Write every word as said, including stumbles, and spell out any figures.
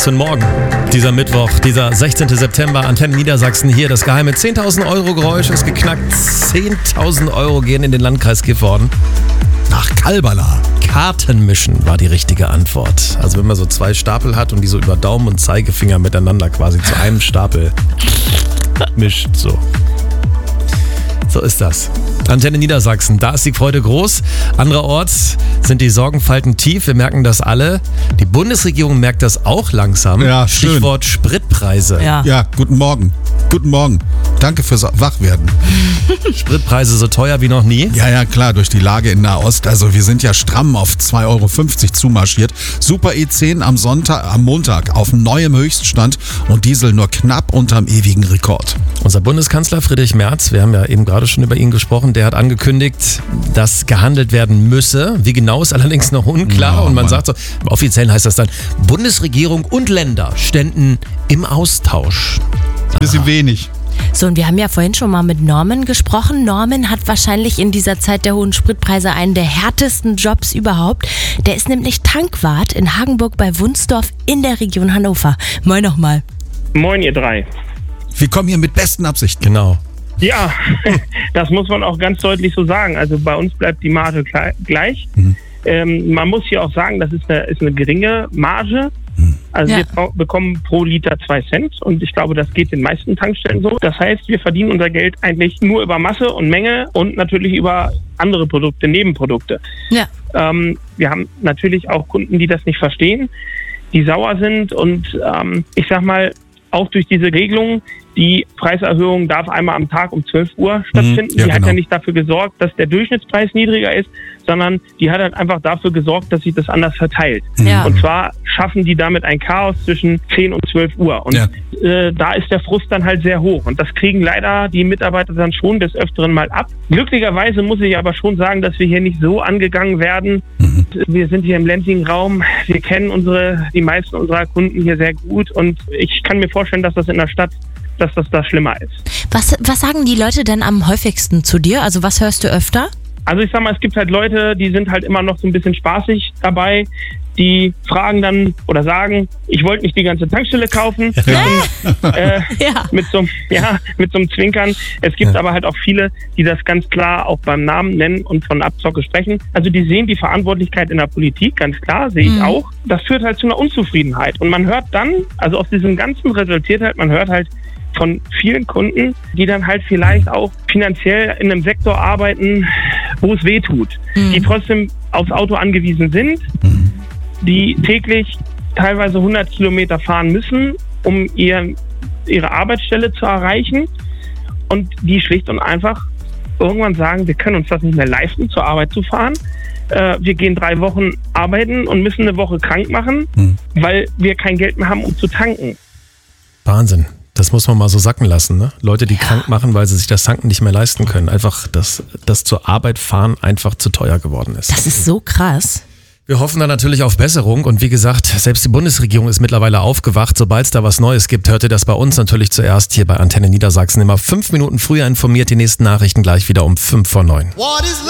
Was für ein Morgen. Dieser Mittwoch, dieser sechzehnten September, Antenne Niedersachsen hier. Das geheime zehntausend Euro Geräusch ist geknackt. zehntausend Euro gehen in den Landkreis Gifhorden. Nach Kalbala. Karten mischen war die richtige Antwort. Also wenn man so zwei Stapel hat und die so über Daumen und Zeigefinger miteinander quasi zu einem Stapel mischt, so. So ist das. Antenne Niedersachsen, da ist die Freude groß. Andererorts sind die Sorgenfalten tief. Wir merken das alle. Die Bundesregierung merkt das auch langsam. Ja, schön. Stichwort Spritpreise. Ja. ja, guten Morgen. Guten Morgen. Danke fürs Wachwerden. Spritpreise so teuer wie noch nie? Ja, ja, klar, durch die Lage in Nahost. Also wir sind ja stramm auf zwei Euro fünfzig zumarschiert. Super E zehn am Sonntag, am Montag auf neuem Höchststand und Diesel nur knapp unterm ewigen Rekord. Unser Bundeskanzler Friedrich Merz, wir haben ja eben gerade schon über ihn gesprochen, der hat angekündigt, dass gehandelt werden müsse. Wie genau ist allerdings noch unklar. Ja, und man Mann. sagt so, offiziell heißt das dann, Bundesregierung und Länder ständen im Austausch. Bisschen wenig. So, und wir haben ja vorhin schon mal mit Norman gesprochen. Norman hat wahrscheinlich in dieser Zeit der hohen Spritpreise einen der härtesten Jobs überhaupt. Der ist nämlich Tankwart in Hagenburg bei Wunsdorf in der Region Hannover. Moin nochmal. Moin, ihr drei. Wir kommen hier mit besten Absichten. Genau. Ja, das muss man auch ganz deutlich so sagen. Also bei uns bleibt die Marge gleich. Mhm. Ähm, man muss hier auch sagen, das ist eine, ist eine geringe Marge. Also ja. wir bekommen pro Liter zwei Cent und ich glaube, das geht den meisten Tankstellen so. Das heißt, wir verdienen unser Geld eigentlich nur über Masse und Menge und natürlich über andere Produkte, Nebenprodukte. Ja. Ähm, wir haben natürlich auch Kunden, die das nicht verstehen, die sauer sind und ähm, ich sag mal, auch durch diese Regelung, die Preiserhöhung darf einmal am Tag um zwölf Uhr stattfinden. Ja, die hat genau. ja nicht dafür gesorgt, dass der Durchschnittspreis niedriger ist, sondern die hat halt einfach dafür gesorgt, dass sich das anders verteilt. Ja. Und zwar schaffen die damit ein Chaos zwischen zehn und zwölf Uhr. Und ja. äh, da ist der Frust dann halt sehr hoch. Und das kriegen leider die Mitarbeiter dann schon des Öfteren mal ab. Glücklicherweise muss ich aber schon sagen, dass wir hier nicht so angegangen werden. Mhm. Wir sind hier im ländlichen Raum. Wir kennen unsere, die meisten unserer Kunden hier sehr gut. Und ich kann mir vorstellen, dass das in der Stadt dass das da schlimmer ist. Was, was sagen die Leute denn am häufigsten zu dir? Also was hörst du öfter? Also ich sag mal, es gibt halt Leute, die sind halt immer noch so ein bisschen spaßig dabei. Die fragen dann oder sagen, ich wollte nicht die ganze Tankstelle kaufen. Ja. Und, äh, ja. Mit so, ja, mit so einem Zwinkern. Es gibt ja. aber halt auch viele, die das ganz klar auch beim Namen nennen und von Abzocke sprechen. Also die sehen die Verantwortlichkeit in der Politik, ganz klar, sehe ich mhm. auch. Das führt halt zu einer Unzufriedenheit. Und man hört dann, also aus diesem Ganzen resultiert halt, man hört halt von vielen Kunden, die dann halt vielleicht auch finanziell in einem Sektor arbeiten, wo es weh tut, mhm. die trotzdem aufs Auto angewiesen sind, mhm. die täglich teilweise hundert Kilometer fahren müssen, um ihr, ihre Arbeitsstelle zu erreichen und die schlicht und einfach irgendwann sagen, wir können uns das nicht mehr leisten, zur Arbeit zu fahren. Äh, wir gehen drei Wochen arbeiten und müssen eine Woche krank machen, mhm. weil wir kein Geld mehr haben, um zu tanken. Wahnsinn. Das muss man mal so sacken lassen, ne? Leute, die ja. krank machen, weil sie sich das Tanken nicht mehr leisten können. Einfach, dass das zur Arbeit fahren einfach zu teuer geworden ist. Das ist so krass. Wir hoffen da natürlich auf Besserung und wie gesagt, selbst die Bundesregierung ist mittlerweile aufgewacht. Sobald es da was Neues gibt, hört ihr das bei uns natürlich zuerst hier bei Antenne Niedersachsen. Immer fünf Minuten früher informiert, die nächsten Nachrichten gleich wieder um fünf vor neun.